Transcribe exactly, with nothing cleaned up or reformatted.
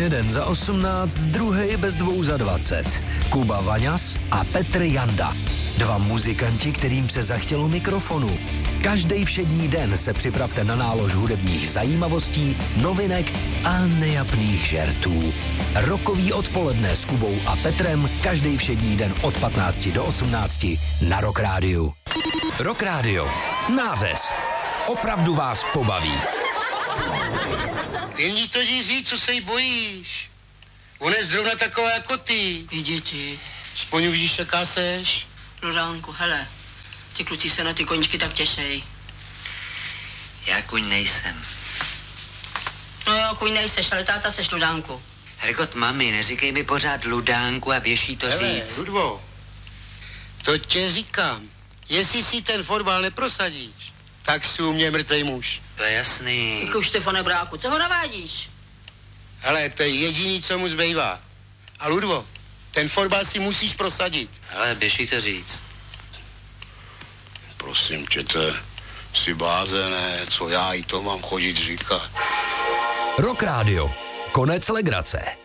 Jeden za osmnáct, druhý bez dvou za dvacet. Kuba Vaňas a Petr Janda. Dva muzikanti, kterým se zachtělo mikrofonu. Každý všední den se připravte na nálož hudebních zajímavostí, novinek a nejapných žertů. Rokový odpoledne s Kubou a Petrem každý všední den od patnácti do osmnácti na Rock Rádiu. Rock Rádio. Nářez. Opravdu vás pobaví. Jen jí to říct, co se jí bojíš. Ona je zrovna taková jako ty. Jdi ti. Aspoň už víš, jaká seš. Ludánku, hele, ty kluci se na ty koníčky tak těšej. Já kuň nejsem. No jo, kuň nejseš, ale táta seš, Ludánku. Herkot, mami, neříkej mi pořád Ludánku a běží to hele, říct. Ludvo, to tě říkám. Jestli si ten fotbal neprosadíš, tak jsi u mě mrtvej muž. To je jasný. Jako Štefane Bráku, co ho navádíš? Hele, to je jediný, co mu zbývá. A Ludvo, ten fotbal si musíš prosadit. Ale běží to říct. Prosím tě, to jsi blázené, co já i to mám chodit říkat. Rock Rádio. Konec legrace.